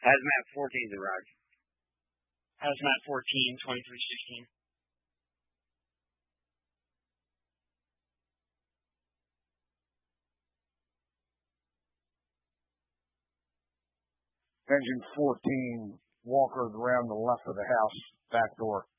Hazmat 14's arrived. Hazmat 14, 2316. Engine 14, Walker's around the left of the house, back door.